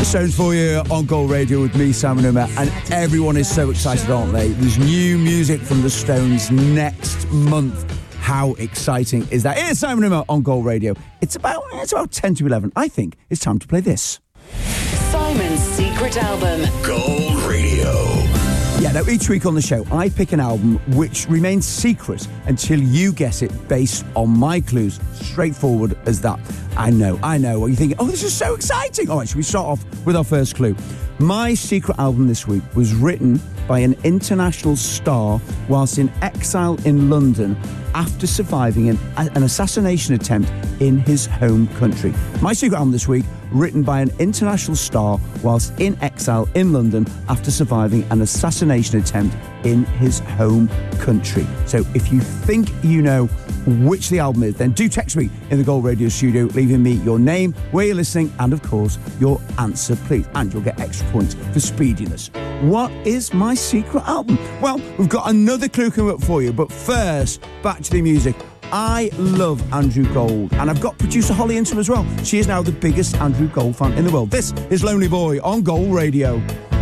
Stones for you on Gold Radio with me, Simon Numa, and everyone is so excited, aren't they? There's new music from the Stones next month. How exciting is that? It's Simon Numa on Gold Radio. It's about 10 to 11. I think it's time to play this. Simon's secret album. Gold Radio. Yeah, now each week on the show, I pick an album which remains secret until you guess it based on my clues. Straightforward as that. I know. What you're thinking, this is so exciting. All right, should we start off with our first clue? My secret album this week was written by an international star whilst in exile in London after surviving an assassination attempt in his home country. My secret album this week, written by an international star whilst in exile in London after surviving an assassination attempt in his home country. So if you think you know which the album is, then do text me in the Gold Radio studio, leaving me your name, where you're listening, and of course your answer, please. And you'll get extra points for speediness. What is my secret album? Well, we've got another clue coming up for you, but first, back to the music. I love Andrew Gold, and I've got producer Holly Inton as well. She is now the biggest Andrew Gold fan in the world. This is Lonely Boy on Gold Radio.